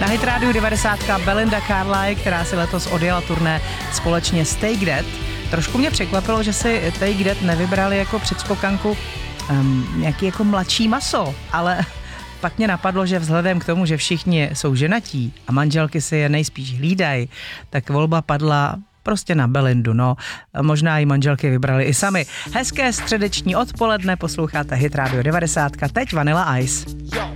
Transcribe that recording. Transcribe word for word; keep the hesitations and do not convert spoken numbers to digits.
Na Hit Radio devadesát Belinda Carlisle, která si letos odjela turné společně s Take That. Trošku mě překvapilo, že si Take That nevybrali jako předskokanku um, nějaký jako mladší maso, ale pak mě napadlo, že vzhledem k tomu, že všichni jsou ženatí a manželky si je nejspíš hlídají, tak volba padla prostě na Belindu, no. Možná i manželky vybrali i sami. Hezké středeční odpoledne, posloucháte Hit Radio devadesát, teď Vanilla Ice.